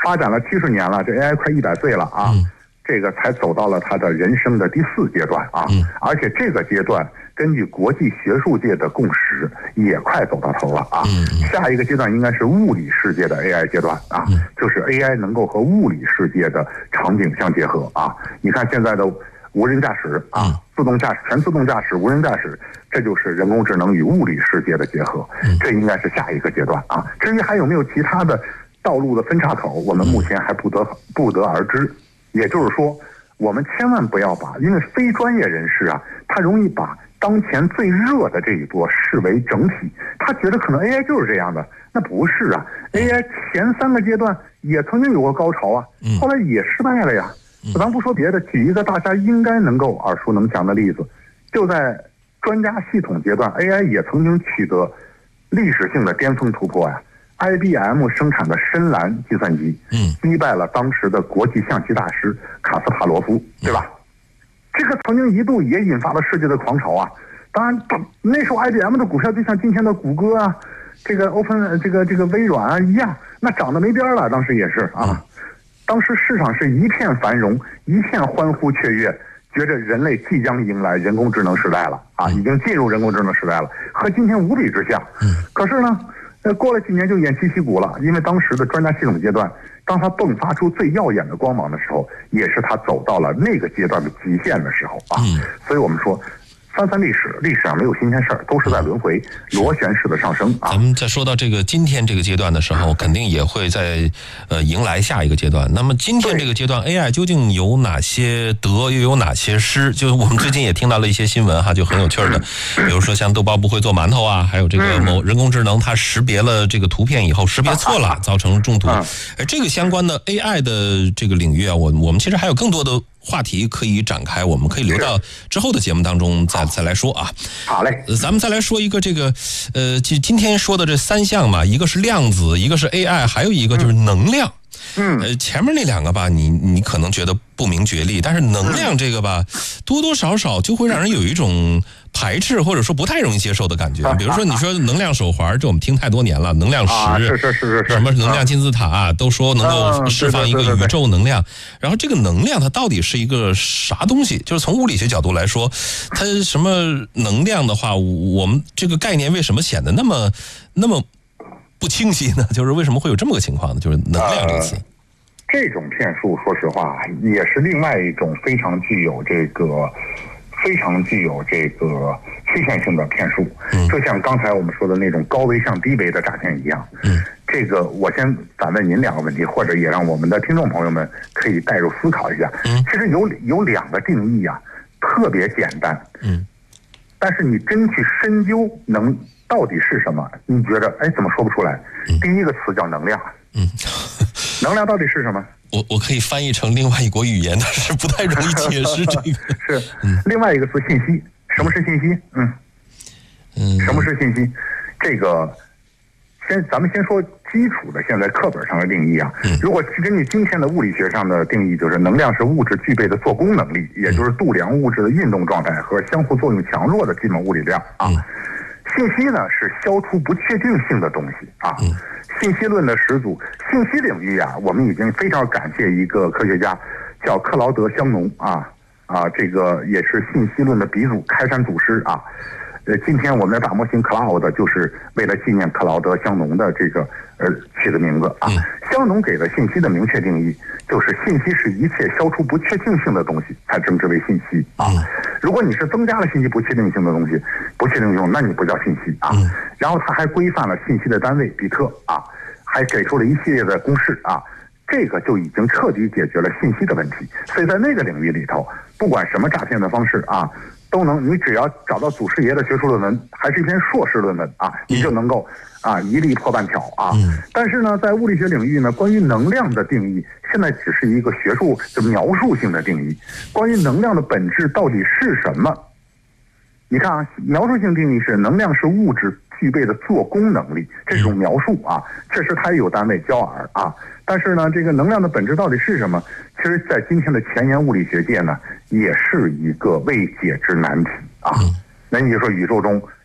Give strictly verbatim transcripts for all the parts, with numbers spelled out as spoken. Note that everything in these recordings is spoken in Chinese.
发展了七十年了，这 A I 快一百岁了啊。嗯，这个才走到了他的人生的第四阶段啊，嗯、而且这个阶段根据国际学术界的共识，也快走到头了啊。嗯、下一个阶段应该是物理世界的 A I 阶段啊，嗯、就是 A I 能够和物理世界的场景相结合啊。你看现在的无人驾驶啊，嗯、自动驾驶、全自动驾驶、无人驾驶，这就是人工智能与物理世界的结合，嗯、这应该是下一个阶段啊。至于还有没有其他的道路的分岔口，我们目前还不得不得而知。也就是说，我们千万不要把，因为非专业人士啊，他容易把当前最热的这一波视为整体，他觉得可能 A I 就是这样的，那不是啊 ，A I 前三个阶段也曾经有过高潮啊，后来也失败了呀。咱不说别的，举一个大家应该能够耳熟能详的例子，就在专家系统阶段 ，A I 也曾经取得历史性的巅峰突破呀。I B M 生产的深蓝计算机，嗯，击败了当时的国际象棋大师卡斯帕罗夫，对吧？这个曾经一度也引发了世界的狂潮啊。当然，那时候 I B M 的股票就像今天的谷歌啊，这个 Open 这个这个微软啊一样，那涨得没边了。当时也是啊，当时市场是一片繁荣，一片欢呼雀跃，觉着人类即将迎来人工智能时代了啊，已经进入人工智能时代了，和今天无比之像。可是呢？呃，过了几年就偃旗息鼓了，因为当时的专家系统阶段，当他迸发出最耀眼的光芒的时候，也是他走到了那个阶段的极限的时候啊。嗯、所以我们说，翻翻历史，历史上没有新鲜事儿，都是在轮回，螺旋式的上升啊。 咱们在说到这个今天这个阶段的时候，肯定也会在呃迎来下一个阶段。那么今天这个阶段 ，A I 究竟有哪些得，又有哪些失？就是我们最近也听到了一些新闻哈，就很有趣的，比如说像豆包不会做馒头啊，还有这个某人工智能它识别了这个图片以后识别错了，造成中毒。而这个相关的 A I 的这个领域啊，我我们其实还有更多的话题可以展开，我们可以留到之后的节目当中再再来说啊。 好嘞， 咱们再来说一个这个，呃，就今天说的这三项嘛，一个是量子，一个是 A I， 还有一个就是能量。嗯，呃，前面那两个吧，你你可能觉得不明觉厉，但是能量这个吧，多多少少就会让人有一种排斥或者说不太容易接受的感觉。比如说你说能量手环，这我们听太多年了，能量石， 啊、是是是是， 什么能量金字塔、啊，都说能够释放一个宇宙能量。然后这个能量它到底是一个啥东西？就是从物理学角度来说，它什么能量的话，我们这个概念为什么显得那么那么不清晰呢？就是为什么会有这么个情况呢？就是能量这个词。 呃这种骗术，说实话，也是另外一种非常具有这个、非常具有这个欺骗性的骗术。嗯，就像刚才我们说的那种高危向低危的诈骗一样。嗯，这个我先反问您两个问题，或者也让我们的听众朋友们可以带入思考一下。嗯，其实有有两个定义啊，特别简单。嗯，但是你真去深究能到底是什么，你觉得哎怎么说不出来？嗯、第一个词叫能量。嗯。能量到底是什么？ 我我可以翻译成另外一国语言，但是不太容易解释这个。 是，嗯、另外一个词信息。什么是信息？嗯嗯，什么是信息？这个先咱们先说基础的，现在课本上的定义啊。嗯、如果根据今天的物理学上的定义，就是能量是物质具备的做功能力，也就是度量物质的运动状态和相互作用强弱的基本物理量啊。嗯、信息呢是消除不确定性的东西啊。嗯信息论的始祖，信息领域啊，我们已经非常感谢一个科学家，叫克劳德·香农啊啊，这个也是信息论的鼻祖、开山祖师啊。呃，今天我们的大模型 Cloud 就是为了纪念克劳德·香农的这个呃起的名字啊。香农给的信息的明确定义就是信息是一切消除不确定性的东西才称之为信息啊。如果你是增加了信息不确定性的东西，不确定性，那你不叫信息啊。然后他还规范了信息的单位比特啊，还给出了一系列的公式啊。这个就已经彻底解决了信息的问题。所以在那个领域里头，不管什么诈骗的方式啊，都能，你只要找到祖师爷的学术论文，还是一篇硕士论文啊，你就能够啊一力破半条啊。但是呢，在物理学领域呢，关于能量的定义，现在只是一个学术就描述性的定义。关于能量的本质到底是什么？你看啊，描述性定义是能量是物质具备的做功能力，这种描述啊，确实它也有单位焦耳啊。但是呢，这个能量的本质到底是什么？其实，在今天的前沿物理学界呢，也是一个未解之难题啊。那你就说宇宙中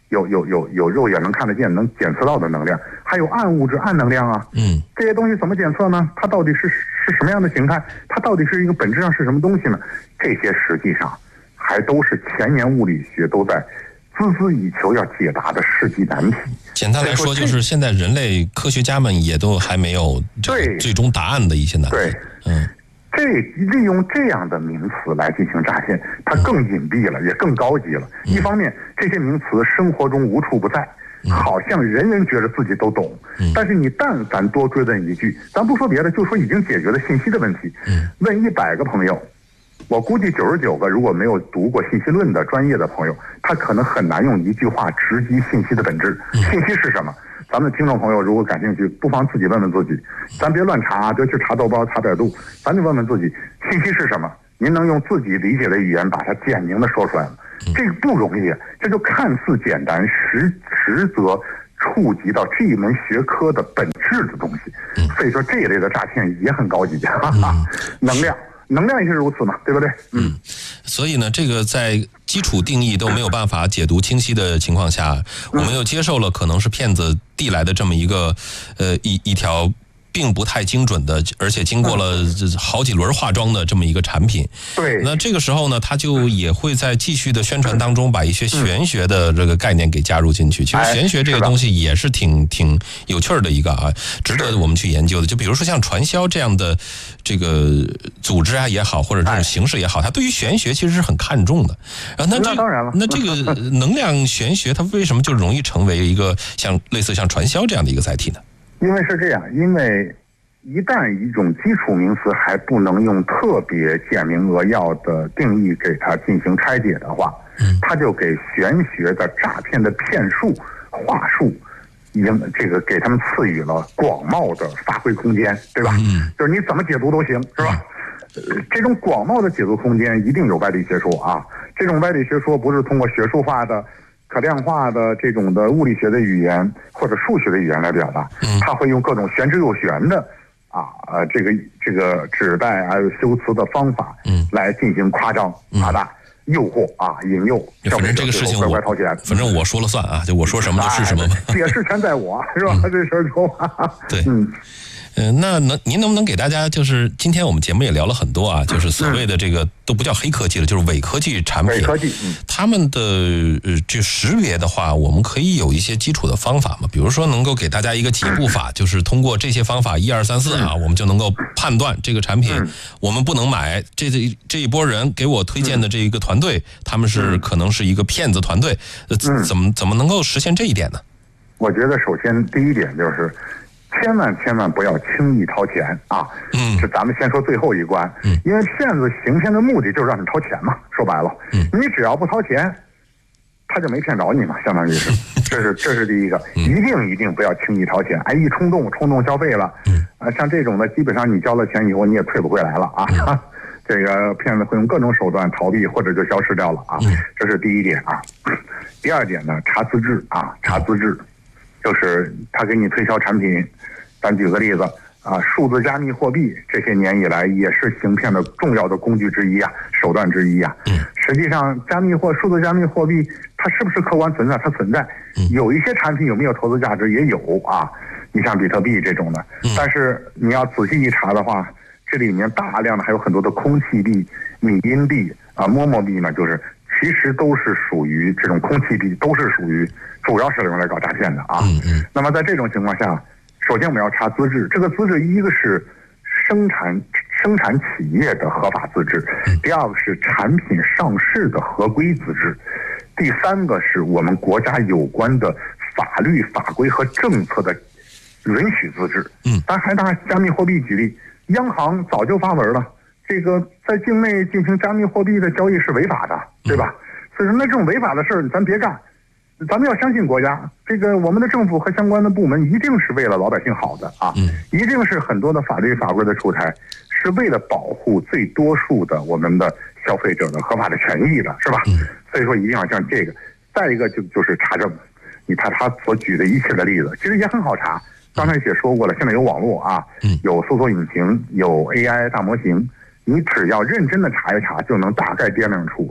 有有有有肉眼能看得见、能检测到的能量，还有暗物质、暗能量啊。 嗯， 这些东西怎么检测呢？它到底是是什么样的形态？它到底是一个本质上是什么东西呢？这些实际上还都是前沿物理学都在孜孜以求要解答的世纪难题。 简单来说，就是现在人类科学家们也都还没有这个最终答案的一些难题。 对， 嗯。 这利用这样的名词来进行诈骗，它更隐蔽了，也更高级了。 嗯、 一方面，这些名词生活中无处不在， 嗯、 好像人人觉得自己都懂。 嗯、 但是你但凡多追问一句，咱不说别的，就说已经解决了信息的问题。 嗯、 问一百个朋友，我估计九十九个如果没有读过信息论的专业的朋友，他可能很难用一句话直击信息的本质。 嗯、 信息是什么？咱们听众朋友如果感兴趣，不妨自己问问自己，咱别乱查，别去查豆包、查百度，咱就问问自己，信息是什么？您能用自己理解的语言把它简明的说出来吗？这个不容易，这就看似简单，实实则触及到这一门学科的本质的东西。所以说这一类的诈骗也很高级，哈哈，能量。能量也是如此嘛，对不对？ 嗯，所以呢，这个在基础定义都没有办法解读清晰的情况下，我们又接受了可能是骗子递来的这么一个呃一一条并不太精准的，而且经过了好几轮化妆的这么一个产品。 对。 那这个时候呢，他就也会在继续的宣传当中把一些玄学的这个概念给加入进去。其实玄学这个东西也是挺挺有趣儿的一个啊，值得我们去研究的。就比如说像传销这样的这个组织啊也好，或者这种形式也好，它对于玄学其实是很看重的。然后那这那当然了， 那这个能量玄学它为什么就容易成为一个像类似像传销这样的一个载体呢？ 因为是这样，因为一旦一种基础名词还不能用特别简明扼要的定义给它进行拆解的话，它就给玄学的诈骗的骗术话术已经这个给他们赐予了广袤的发挥空间，对吧？ 嗯， 就是你怎么解读都行，是吧？呃，这种广袤的解读空间一定有歪理学说啊，这种歪理学说不是通过学术化的可量化的这种的物理学的语言或者数学的语言来表达，他会用各种玄之又玄的啊呃这个这个指代还有修辞的方法，嗯，来进行夸张、夸大、诱惑啊、引诱消费者， 这个事情我乖乖掏钱， 反正我说了算啊，就我说什么就是什么嘛， 解释权在我，是吧？这事儿说话， 对，嗯。呃，那能您能不能给大家，就是今天我们节目也聊了很多啊，就是所谓的这个都不叫黑科技了，就是伪科技产品， 伪科技，嗯， 他们的呃这识别的话，我们可以有一些基础的方法嘛，比如说能够给大家一个几步法，就是通过这些方法一二三四啊，我们就能够判断这个产品我们不能买，这这一波人给我推荐的这一个团队，他们是可能是一个骗子团队，呃，怎么怎么能够实现这一点呢？ 我觉得首先第一点就是。千万千万不要轻易掏钱啊！嗯，是咱们先说最后一关，嗯，因为骗子行骗的目的就是让你掏钱嘛，说白了，嗯，你只要不掏钱，他就没骗着你嘛，相当于是，这是这是第一个，嗯、一定一定不要轻易掏钱，哎，一冲动冲动消费了，嗯，啊，像这种的，基本上你交了钱以后你也退不回来了啊，嗯、这个骗子会用各种手段逃避或者就消失掉了啊，嗯、这是第一点啊。第二点呢，查资质啊，查资质。就是他给你推销产品，咱举个例子啊，数字加密货币这些年以来也是行骗的重要的工具之一啊，手段之一啊。嗯，实际上加密货数字加密货币它是不是客观存在？它存在。有一些产品有没有投资价值也有啊，你像比特币这种的。但是你要仔细一查的话，这里面大量的还有很多的空气币、米因币啊、陌陌币呢，就是其实都是属于这种空气币，都是属于。主要是用来搞诈骗的啊，嗯嗯。那么在这种情况下，首先我们要查资质。这个资质，一个是生产生产企业的合法资质，第二个是产品上市的合规资质，第三个是我们国家有关的法律法规和政策的允许资质。嗯，咱还拿加密货币举例，央行早就发文了，这个在境内进行加密货币的交易是违法的，对吧？所以说，那这种违法的事儿，咱别干。咱们要相信国家，这个我们的政府和相关的部门一定是为了老百姓好的啊，嗯、一定是很多的法律法规的出台是为了保护最多数的我们的消费者的合法的权益的，是吧？嗯、所以说一定要像这个。再一个就就是查证，你看他所举的一切的例子，其实也很好查。刚才也说过了，现在有网络啊，有搜索引擎，有 A I 大模型，你只要认真的查一查，就能大概掂量出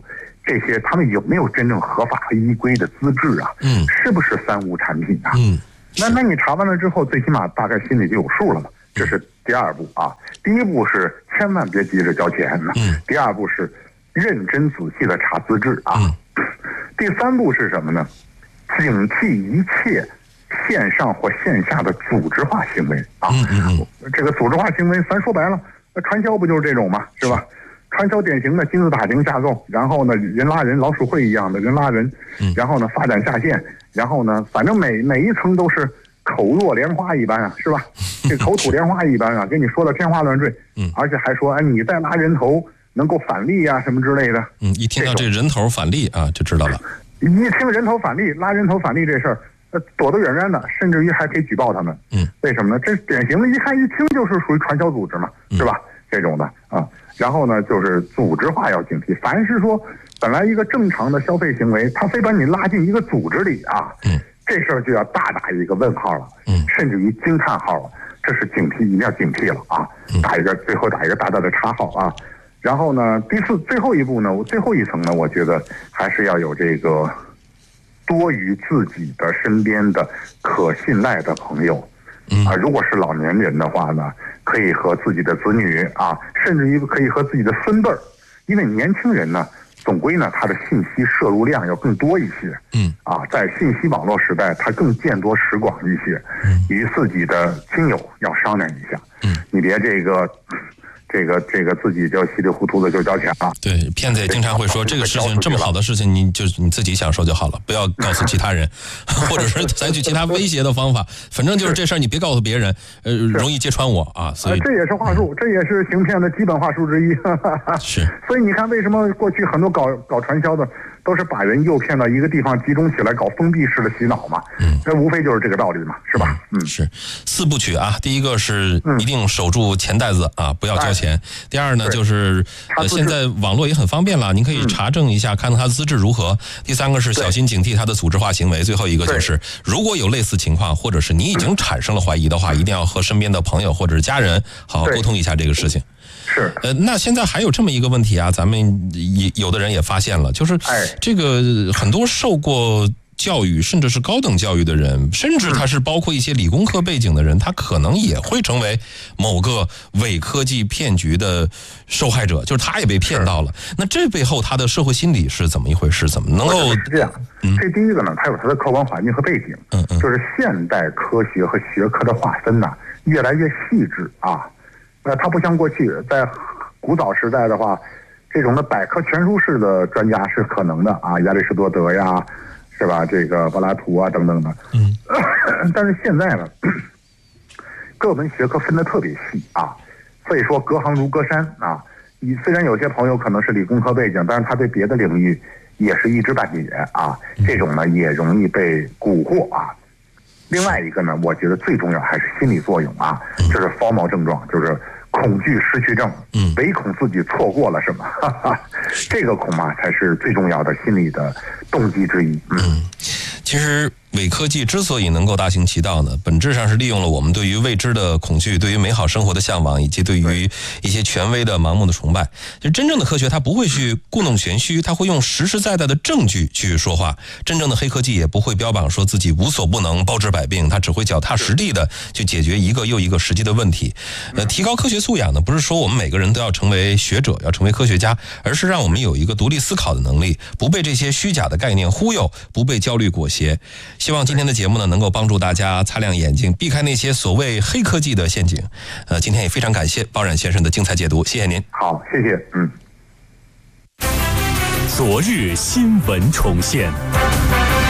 这些他们有没有真正合法和依规的资质啊？ 嗯， 是不是三无产品啊？ 嗯， 那那你查完了之后，最起码大概心里就有数了嘛。这是第二步啊。第一步是千万别急着交钱呢。 嗯。 第二步是认真仔细的查资质啊。 嗯。 第三步是什么呢？警惕一切线上或线下的组织化行为啊。 嗯嗯嗯。 这个组织化行为，咱说白了，传销不就是这种吗？是吧？传销典型的金字塔型架构，然后呢，人拉人，老鼠会一样的人拉人，然后呢，发展下线，然后呢，反正每每一层都是口若莲花一般啊，是吧？这口吐莲花一般啊，跟你说的天花乱坠，嗯，而且还说，哎，你再拉人头能够返利啊，什么之类的。 嗯，一听到这人头返利啊，就知道了。 一听人头返利，拉人头返利这事儿，呃，躲得远远的，甚至于还可以举报他们。 嗯， 为什么呢？这典型的，一看一听就是属于传销组织嘛，是吧？这种的啊。然后呢，就是组织化要警惕。凡是说本来一个正常的消费行为，他非把你拉进一个组织里啊，嗯，这事儿就要大打一个问号了，嗯，甚至于惊叹号了。这是警惕，一定要警惕了啊！打一个，最后打一个大大的叉号啊。然后呢，第四最后一步呢，最后一层呢，我觉得还是要有这个多于自己的身边的可信赖的朋友。啊，如果是老年人的话呢，可以和自己的子女啊，甚至于可以和自己的孙辈儿，因为年轻人呢，总归呢，他的信息摄入量要更多一些。嗯，啊，在信息网络时代，他更见多识广一些。嗯，与自己的亲友要商量一下。嗯，你别这个。这个这个自己就稀里糊涂的就交钱了。 对，骗子也经常会说，这个事情这么好的事情，你就你自己享受就好了，不要告诉其他人，或者是采取其他威胁的方法。反正就是这事儿，你别告诉别人，呃，容易揭穿我啊。所以这也是话术，这也是行骗的基本话术之一。 是。 所以你看，为什么过去很多搞搞传销的都是把人诱骗到一个地方集中起来搞封闭式的洗脑嘛？嗯，这无非就是这个道理嘛，是吧？ 嗯，是四部曲啊。第一个是一定守住钱袋子啊，不要交钱。第二呢，就是呃，现在网络也很方便了，您可以查证一下，看看他资质如何。第三个是小心警惕他的组织化行为。最后一个就是，如果有类似情况，或者是你已经产生了怀疑的话，一定要和身边的朋友或者是家人好好沟通一下这个事情。 是， 呃，那现在还有这么一个问题啊，咱们也有的人也发现了，就是这个很多受过教育甚至是高等教育的人，甚至他是包括一些理工科背景的人，他可能也会成为某个伪科技骗局的受害者，就是他也被骗到了。那这背后他的社会心理是怎么一回事？怎么能够？ 是这样，这第一个呢，它有它的客观环境和背景，嗯嗯，就是现代科学和学科的划分呢越来越细致啊。那它不像过去，在古早时代的话，这种的百科全书式的专家是可能的啊，亚里士多德呀。是吧？这个柏拉图啊，等等的。嗯，但是现在呢，各门学科分得特别细啊，所以说隔行如隔山啊。你虽然有些朋友可能是理工科背景，但是他对别的领域也是一知半解啊。这种呢也容易被蛊惑啊。另外一个呢，我觉得最重要还是心理作用啊，就是 FOMO 症状，就是恐惧失去症，嗯，唯恐自己错过了什么，哈哈，这个恐怕才是最重要的心理的动机之一。嗯， 嗯其实伪科技之所以能够大行其道呢，本质上是利用了我们对于未知的恐惧，对于美好生活的向往，以及对于一些权威的盲目的崇拜。就真正的科学，它不会去故弄玄虚，它会用实实在在的证据去说话。真正的黑科技也不会标榜说自己无所不能、包治百病，它只会脚踏实地的去解决一个又一个实际的问题。呃，提高科学素养呢，不是说我们每个人都要成为学者，要成为科学家，而是让我们有一个独立思考的能力，不被这些虚假的概念忽悠，不被焦虑裹挟。希望今天的节目呢，能够帮助大家擦亮眼睛，避开那些所谓黑科技的陷阱。呃，今天也非常感谢包冉先生的精彩解读，谢谢您。 好，谢谢。嗯。 昨日新闻重现。